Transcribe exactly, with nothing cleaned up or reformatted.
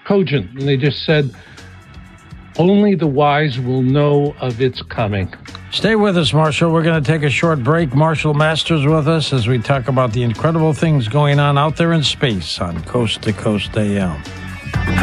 cogent, and they just said, only the wise will know of its coming. Stay with us, Marshall. We're going to take a short break. Marshall Masters with us as we talk about the incredible things going on out there in space on Coast to Coast A M.